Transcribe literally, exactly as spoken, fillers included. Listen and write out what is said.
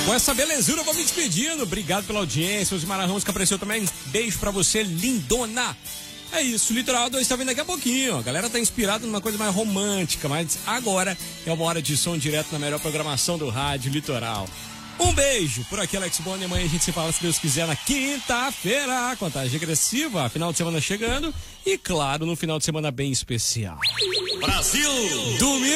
Com essa belezura eu vou me despedindo. Obrigado pela audiência. O Zimara Ramos que apareceu também. Beijo pra você, lindona. É isso, o Litoral dois tá vindo daqui a pouquinho. A galera tá inspirada numa coisa mais romântica, mas agora é uma hora de som direto na melhor programação do rádio Litoral. Um beijo. Por aqui, Alex Bond. Amanhã a gente se fala, se Deus quiser, na quinta-feira. Contagem regressiva, final de semana chegando. E, claro, no final de semana bem especial. Brasil! Domingo.